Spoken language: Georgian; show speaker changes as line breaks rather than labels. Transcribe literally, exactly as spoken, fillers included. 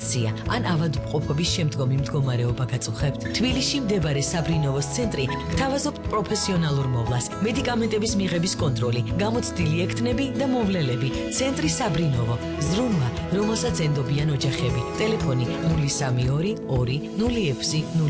დეპრესია ან ავადმყოფობის შემდგომი მდგომარეობა გაწუხებთ? თბილისში მდებარე საბრინოვოს ცენტრი გთავაზობთ პროფესიონალურ მოვლას, მედიკამენტების მიღების კონტროლი, გამოცდილი ექთნები და მოვლელები. ცენტრი საბრინოვო, ზრუნვა, რომელსაც ენდობიან ოჯახები. ტელეფონი ნული სამი ორი ორი ნული ექვსი ნული